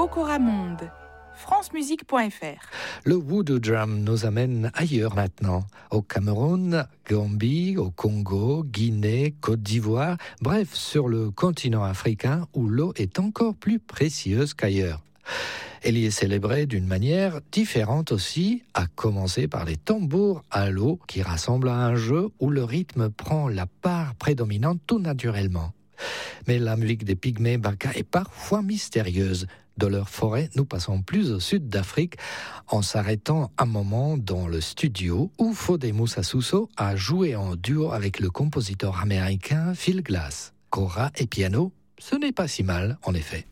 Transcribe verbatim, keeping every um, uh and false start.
Okora Monde, francemusique point f r. Le voodoo drum nous amène ailleurs maintenant, au Cameroun, Gambie, au Congo, Guinée, Côte d'Ivoire, bref, sur le continent africain où l'eau est encore plus précieuse qu'ailleurs. Elle y est célébrée d'une manière différente aussi, à commencer par les tambours à l'eau qui rassemblent à un jeu où le rythme prend la part prédominante tout naturellement. Mais la musique des pygmées Baka est parfois mystérieuse. De leur forêt, nous passons plus au sud d'Afrique en s'arrêtant un moment dans le studio où Fode Moussa Sousso a joué en duo avec le compositeur américain Phil Glass. Kora et piano, ce n'est pas si mal en effet.